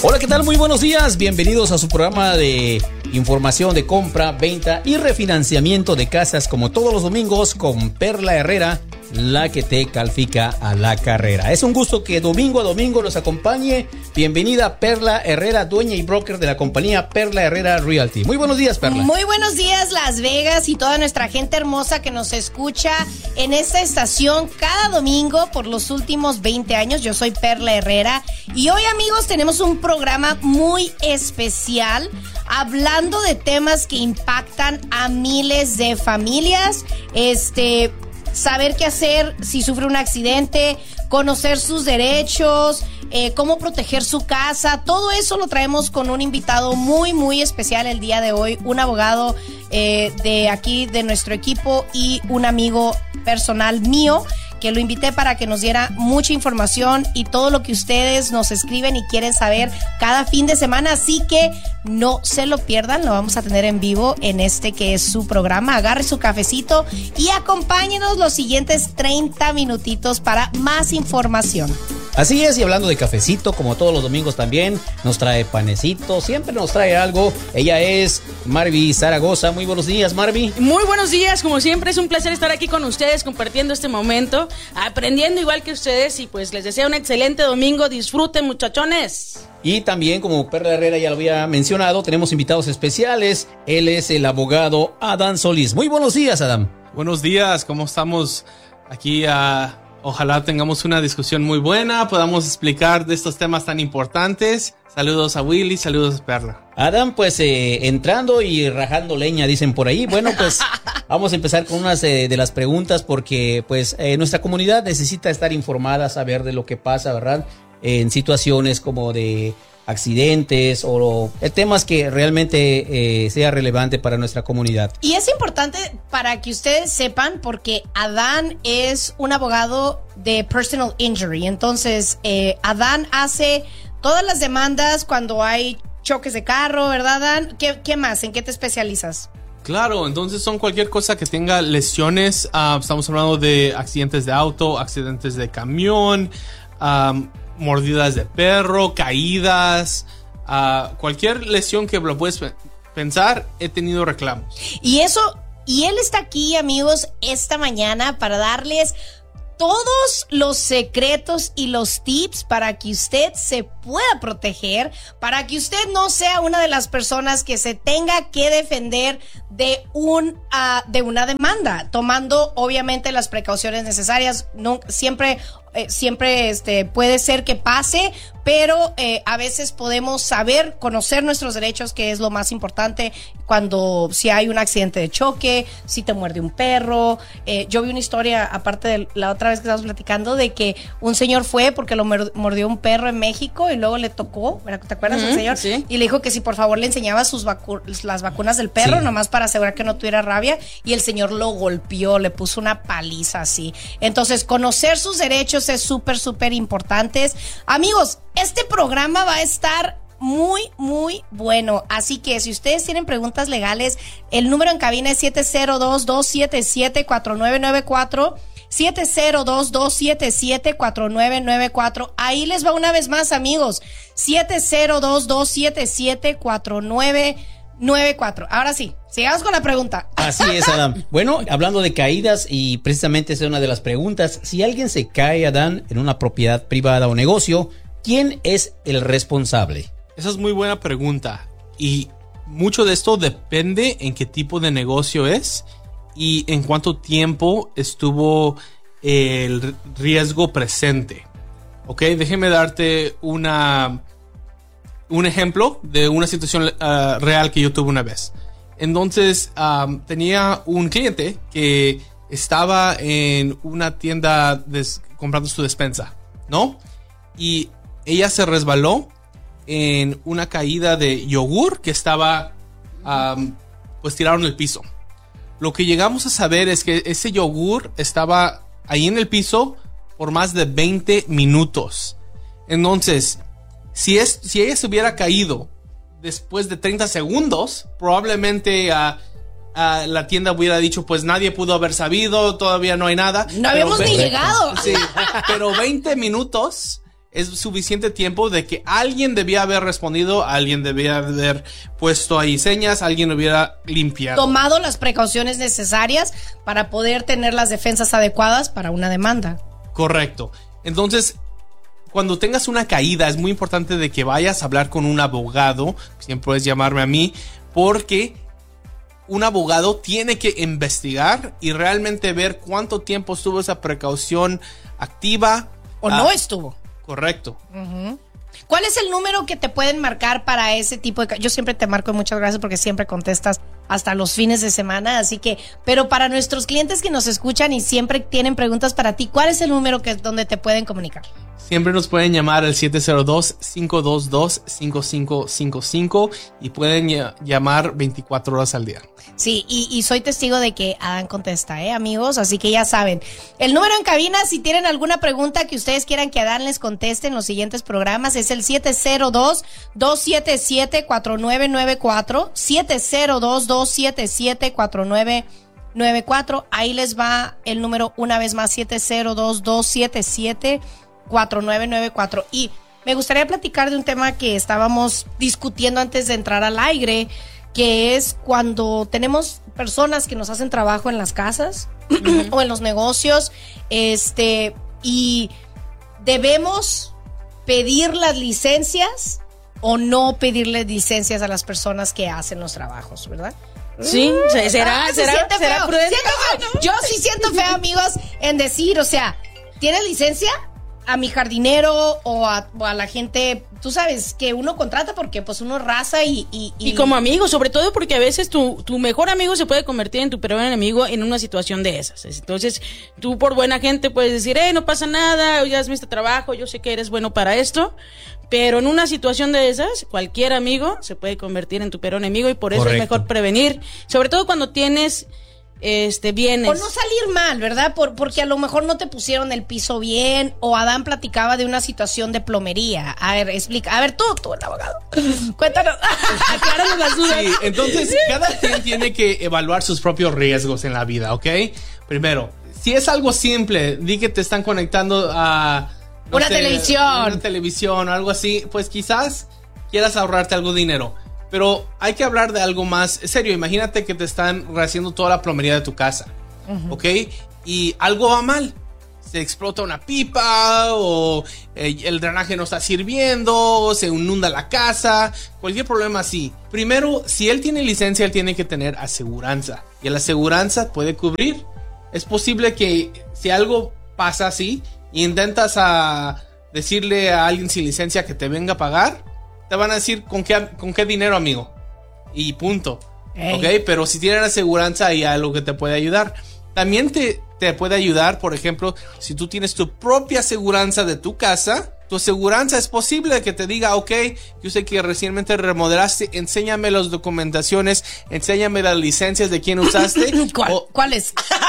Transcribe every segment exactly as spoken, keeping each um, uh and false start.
Hola, ¿qué tal? Muy buenos días. Bienvenidos a su programa de información de compra, venta y refinanciamiento de casas, como todos los domingos, con Perla Herrera, la que te califica a la carrera. Es un gusto que domingo a domingo nos acompañe. Bienvenida Perla Herrera, dueña y broker de la compañía Perla Herrera Realty. Muy buenos días, Perla. Muy buenos días, Las Vegas, y toda nuestra gente hermosa que nos escucha en esta estación cada domingo por los últimos veinte años. Yo soy Perla Herrera y hoy, amigos, tenemos un programa muy especial hablando de temas que impactan a miles de familias. Este... Saber qué hacer si sufre un accidente, conocer sus derechos, eh, cómo proteger su casa. Todo eso lo traemos con un invitado muy, muy especial el día de hoy. Un abogado eh, de aquí, de nuestro equipo, y un amigo personal mío, que lo invité para que nos diera mucha información y todo lo que ustedes nos escriben y quieren saber cada fin de semana. Así que no se lo pierdan, lo vamos a tener en vivo en este que es su programa. Agarre su cafecito y acompáñenos los siguientes treinta minutitos para más información. Así es, y hablando de cafecito, como todos los domingos también, nos trae panecito, siempre nos trae algo. Ella es Marvi Zaragoza. Muy buenos días, Marvi. Muy buenos días, como siempre es un placer estar aquí con ustedes compartiendo este momento, aprendiendo igual que ustedes, y pues les deseo un excelente domingo. Disfruten, muchachones. Y también, como Perla Herrera ya lo había mencionado, tenemos invitados especiales. Él es el abogado Adán Solís. Muy buenos días, Adán. Buenos días, ¿cómo estamos aquí? Uh, ojalá tengamos una discusión muy buena, podamos explicar de estos temas tan importantes. Saludos a Willy, saludos a Perla. Adán, pues eh, entrando y rajando leña, dicen por ahí. Bueno, pues vamos a empezar con unas eh, de las preguntas, porque pues eh, nuestra comunidad necesita estar informada, saber de lo que pasa, ¿verdad? En situaciones como de accidentes o eh, temas que realmente eh, sea relevante para nuestra comunidad. Y es importante para que ustedes sepan, porque Adán es un abogado de personal injury. Entonces, eh, Adán hace todas las demandas cuando hay choques de carro, ¿verdad, Adán? ¿Qué, qué más? ¿En qué te especializas? Claro, entonces son cualquier cosa que tenga lesiones. Uh, estamos hablando de accidentes de auto, accidentes de camión, um, mordidas de perro, caídas, uh, cualquier lesión que lo puedes pensar, he tenido reclamos. Y eso, y él está aquí, amigos, esta mañana para darles todos los secretos y los tips para que usted se pueda proteger, para que usted no sea una de las personas que se tenga que defender de un uh, de una demanda, tomando obviamente las precauciones necesarias. No, siempre eh, siempre este puede ser que pase, pero eh, a veces podemos saber, conocer nuestros derechos, que es lo más importante cuando si hay un accidente de choque, si te muerde un perro. Eh, yo vi una historia, aparte de la otra vez que estábamos platicando, de que un señor fue porque lo mordió un perro en México y luego le tocó, ¿te acuerdas del uh-huh, señor? Sí. Y le dijo que si por favor le enseñaba sus vacu- las vacunas del perro, sí, nomás para asegurar que no tuviera rabia, y el señor lo golpeó, le puso una paliza así. Entonces, conocer sus derechos es súper, súper importante. Amigos, este programa va a estar muy, muy bueno. Así que si ustedes tienen preguntas legales, el número en cabina es siete cero dos, dos siete siete, cuatro nueve nueve cuatro. siete cero dos, dos siete siete, cuatro nueve nueve cuatro. Ahí les va una vez más, amigos. siete cero dos, dos siete siete, cuatro nueve nueve cuatro. Ahora sí, sigamos con la pregunta. Así es, Adán. Bueno, hablando de caídas, y precisamente esa es una de las preguntas. Si alguien se cae, Adán, en una propiedad privada o negocio, ¿quién es el responsable? Esa es muy buena pregunta. Y mucho de esto depende en qué tipo de negocio es y en cuánto tiempo estuvo el riesgo presente. Ok, déjeme darte una, un ejemplo de una situación uh, real que yo tuve una vez. Entonces, um, tenía un cliente que estaba en una tienda des- comprando su despensa, ¿no? Y ella se resbaló en una caída de yogur que estaba um, pues tirado en el piso. Lo que llegamos a saber es que ese yogur estaba ahí en el piso por más de veinte minutos. Entonces, si, es, si ella se hubiera caído después de treinta segundos, probablemente uh, uh, la tienda hubiera dicho, pues nadie pudo haber sabido, todavía no hay nada. No habíamos ni llegado. Sí, pero veinte minutos es suficiente tiempo de que alguien debía haber respondido, alguien debía haber puesto ahí señas, alguien hubiera limpiado. Tomado las precauciones necesarias para poder tener las defensas adecuadas para una demanda. Correcto. Entonces, cuando tengas una caída, es muy importante de que vayas a hablar con un abogado. Siempre puedes llamarme a mí, porque un abogado tiene que investigar y realmente ver cuánto tiempo estuvo esa precaución activa. O ah, no estuvo. Correcto. Uh-huh. ¿Cuál es el número que te pueden marcar para ese tipo de... Yo siempre te marco, muchas gracias porque siempre contestas hasta los fines de semana, así que... Pero para nuestros clientes que nos escuchan y siempre tienen preguntas para ti, ¿cuál es el número que donde te pueden comunicar? Siempre nos pueden llamar al siete cero dos, cinco dos dos, cinco cinco cinco cinco y pueden llamar veinticuatro horas al día. Sí, y, y soy testigo de que Adán contesta, ¿eh, amigos? Así que ya saben. El número en cabina, si tienen alguna pregunta que ustedes quieran que Adán les conteste en los siguientes programas, es el siete cero dos, dos siete siete, cuatro nueve nueve cuatro, siete cero dos, dos siete siete, cuatro nueve nueve cuatro. Ahí les va el número una vez más, siete cero dos, dos siete siete, cuatro nueve nueve cuatro. Y me gustaría platicar de un tema que estábamos discutiendo antes de entrar al aire, que es cuando tenemos personas que nos hacen trabajo en las casas uh-huh. o en los negocios, este, y debemos pedir las licencias o no pedirles licencias a las personas que hacen los trabajos, ¿verdad? Sí, será, será, será, será prudente. Siento feo. Yo sí siento feo, amigos, en decir, o sea, ¿tienes licencia? A mi jardinero o a, o a la gente, tú sabes, que uno contrata porque pues uno es raza y... Y, y... y como amigo, sobre todo porque a veces tu, tu mejor amigo se puede convertir en tu peor enemigo en una situación de esas. Entonces, tú por buena gente puedes decir, eh, no pasa nada, ya hazme este trabajo, yo sé que eres bueno para esto. Pero en una situación de esas, cualquier amigo se puede convertir en tu peor enemigo y por eso Correcto. Es mejor prevenir. Sobre todo cuando tienes... Este, bienes. O no salir mal, ¿verdad? Por, porque a lo mejor no te pusieron el piso bien, o Adán platicaba de una situación de plomería. A ver, explica. A ver, tú, tú, el abogado. Cuéntanos. Acláranos las dudas. Sí, entonces, cada quien tiene que evaluar sus propios riesgos en la vida, ¿ok? Primero, si es algo simple, di que te están conectando a... No una sé, televisión. Una televisión o algo así, pues quizás quieras ahorrarte algo de dinero. Pero hay que hablar de algo más serio. Imagínate que te están haciendo toda la plomería de tu casa, uh-huh. ¿ok? Y algo va mal. Se explota una pipa o eh, el drenaje no está sirviendo, se inunda la casa, cualquier problema así. Primero, si él tiene licencia, él tiene que tener aseguranza. Y la aseguranza puede cubrir. Es posible que si algo pasa así e intentas a decirle a alguien sin licencia que te venga a pagar, te van a decir con qué, con qué dinero, amigo. Y punto. Ey. Ok, pero si tienen aseguranza hay algo que te puede ayudar. También te, te puede ayudar, por ejemplo, si tú tienes tu propia aseguranza de tu casa, tu aseguranza es posible que te diga, ok, yo sé que recientemente remodelaste, enséñame las documentaciones, enséñame las licencias de quién usaste. ¿Cuál, o, ¿Cuáles?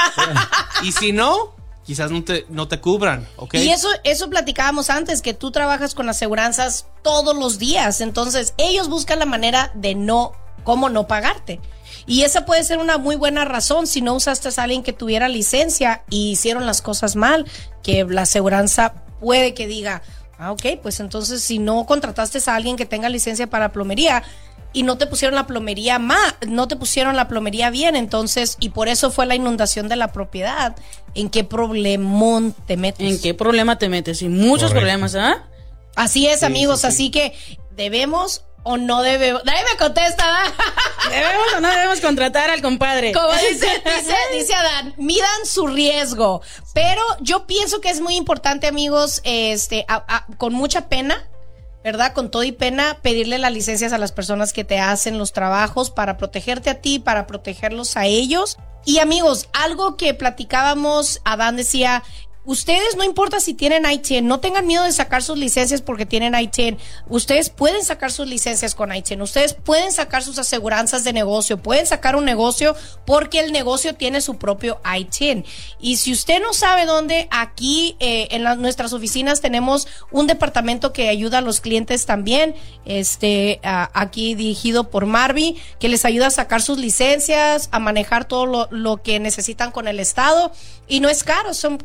Y si no... quizás no te, no te cubran, ¿ok? Y eso, eso platicábamos antes, que tú trabajas con aseguranzas todos los días. Entonces, ellos buscan la manera de no, cómo no pagarte. Y esa puede ser una muy buena razón si no usaste a alguien que tuviera licencia y hicieron las cosas mal, que la aseguranza puede que diga, ah, ok, pues entonces si no contrataste a alguien que tenga licencia para plomería, y no te pusieron la plomería más, no te pusieron la plomería bien, entonces, y por eso fue la inundación de la propiedad. ¿En qué problemón te metes? ¿En qué problema te metes? Y muchos Correcto. Problemas, ¿ah? ¿eh? Así es, sí, amigos, sí, sí. Así que debemos o no debemos. Nadie me contesta, ¿verdad? ¿Debemos o no debemos contratar al compadre? Como dice, dice, dice Adán, midan su riesgo. Pero yo pienso que es muy importante, amigos, este, a, a, con mucha pena, ¿verdad? Con todo y pena, pedirle las licencias a las personas que te hacen los trabajos para protegerte a ti, para protegerlos a ellos. Y amigos, algo que platicábamos, Adán decía, ustedes no importa si tienen I T I N, no tengan miedo de sacar sus licencias porque tienen I T I N. Ustedes pueden sacar sus licencias con I T I N, ustedes pueden sacar sus aseguranzas de negocio, pueden sacar un negocio porque el negocio tiene su propio I T I N. Y si usted no sabe dónde, aquí eh, en la, nuestras oficinas tenemos un departamento que ayuda a los clientes también, este uh, aquí dirigido por Marvi, que les ayuda a sacar sus licencias, a manejar todo lo, lo que necesitan con el estado. Y no es caro, son quinientos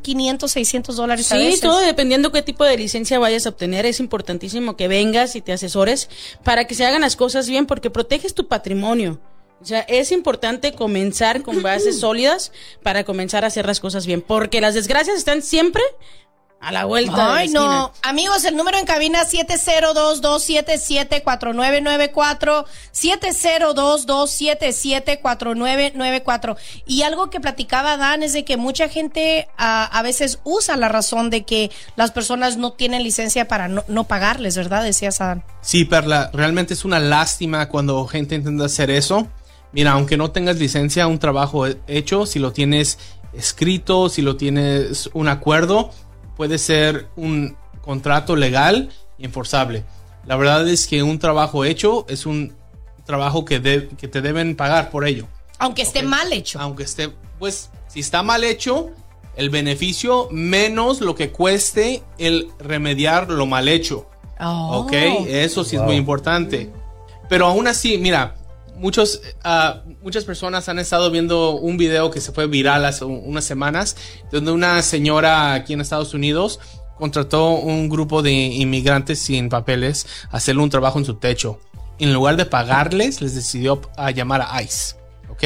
quinientos, seiscientos dólares a Sí, veces. todo dependiendo qué tipo de licencia vayas a obtener. Es importantísimo que vengas y te asesores para que se hagan las cosas bien, porque proteges tu patrimonio. O sea, es importante comenzar con bases sólidas para comenzar a hacer las cosas bien, porque las desgracias están siempre a la vuelta de la Ay, esquina. no. Amigos, el número en cabina siete cero dos, dos siete siete, cuatro nueve nueve cuatro, siete cero dos, dos siete siete, cuatro nueve nueve cuatro. Y algo que platicaba Dan es de que mucha gente a, a veces usa la razón de que las personas no tienen licencia para no, no pagarles, ¿verdad? Decías, Adán. Sí, Perla, realmente es una lástima cuando gente intenta hacer eso. Mira, aunque no tengas licencia, un trabajo hecho, si lo tienes escrito, si lo tienes un acuerdo, puede ser un contrato legal y enforzable. La verdad es que un trabajo hecho es un trabajo que, de, que te deben pagar por ello. Aunque esté Okay. mal hecho. Aunque esté, pues, si está mal hecho, el beneficio menos lo que cueste el remediar lo mal hecho. Oh. Ok, eso sí Wow. es muy importante. Pero aún así, mira, muchos, uh, muchas personas han estado viendo un video que se fue viral hace unas semanas, donde una señora aquí en Estados Unidos contrató un grupo de inmigrantes sin papeles a hacerle un trabajo en su techo. En lugar de pagarles, les decidió a llamar a ICE, ¿ok?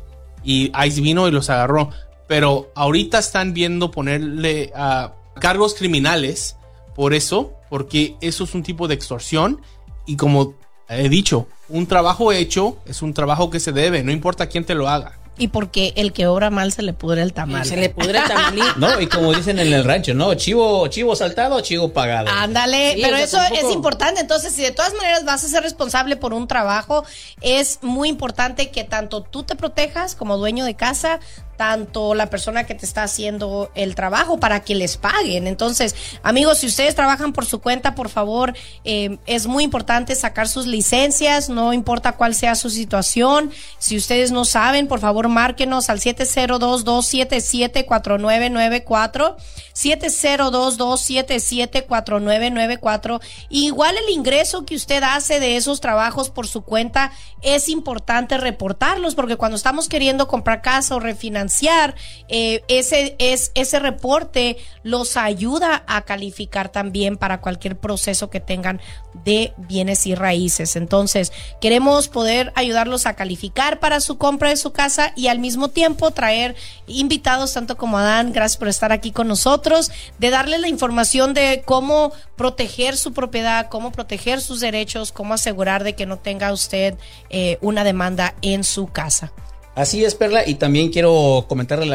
Y ICE vino y los agarró. Pero ahorita están viendo ponerle uh, cargos criminales por eso, porque eso es un tipo de extorsión. Y como he dicho, un trabajo hecho es un trabajo que se debe, no importa quién te lo haga. Y porque el que obra mal se le pudre el tamal. Se le pudre el tamalito. No, y como dicen en el rancho, ¿no? Chivo, chivo saltado, chivo pagado. Ándale, Sí, pero o sea, eso tampoco- es importante. Entonces, si de todas maneras vas a ser responsable por un trabajo, es muy importante que tanto tú te protejas como dueño de casa, tanto la persona que te está haciendo el trabajo para que les paguen. Entonces, amigos, si ustedes trabajan por su cuenta, por favor, eh, es muy importante sacar sus licencias, no importa cuál sea su situación. Si ustedes no saben, por favor, márquenos al siete cero dos, dos siete siete, cuatro nueve nueve cuatro, siete cero dos, dos siete siete, cuatro nueve nueve cuatro. Igual el ingreso que usted hace de esos trabajos por su cuenta es importante reportarlos, porque cuando estamos queriendo comprar casa o refinanciar, eh, ese, es, ese reporte los ayuda a calificar también para cualquier proceso que tengan de bienes y raíces. Entonces, queremos poder ayudarlos a calificar para su compra de su casa y al mismo tiempo traer invitados tanto como Adán, gracias por estar aquí con nosotros, de darle la información de cómo proteger su propiedad, cómo proteger sus derechos, cómo asegurar de que no tenga usted eh, una demanda en su casa. Así es, Perla, y también quiero comentarle a